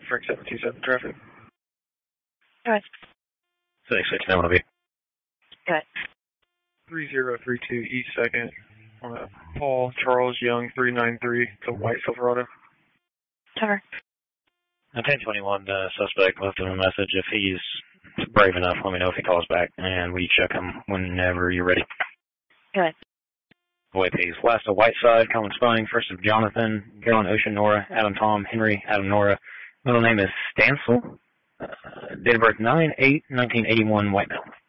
Frank 727 traffic. Go ahead. 669, will be. Go ahead. 3032 East 2nd. Paul Charles Young 393 to White Silverado. Cover. 1021, the suspect left him a message. If he's brave enough, let me know if he calls back, and we check him whenever you're ready. Go ahead. Waypeas. Last of Whiteside, common spelling. First of Jonathan, Carolyn Ocean, Nora, Adam Tom, Henry, Adam Nora. Middle name is Stansel. Date of birth 9/8/1981, white male.